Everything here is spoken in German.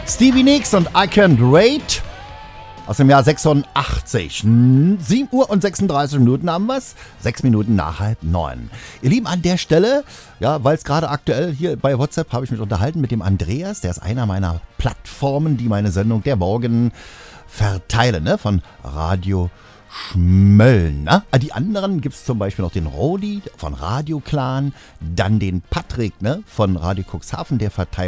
Stevie Nicks und I Can't Wait aus dem Jahr 86. 7 Uhr und 36 Minuten haben wir's. 6 Minuten nach 8:30. Ihr Lieben, an der Stelle, ja, weil es gerade aktuell hier bei WhatsApp habe ich mich unterhalten mit dem Andreas. Der ist einer meiner Plattformen, die meine Sendung der Morgen verteilen, ne? Von Radio Schmölln. Ne? Die anderen gibt es zum Beispiel noch den Rodi von Radio Clan, dann den Patrick, ne? Von Radio Cuxhaven, der verteilt